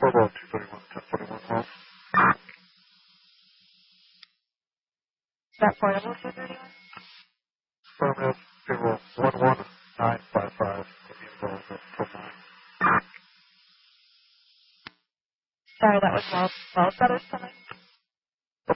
Bravo 231, 1041 Wells. Is that portable 231? Affirmative, payroll 11955, Indian Wells at 29. Sorry, that was Wells Brothers coming?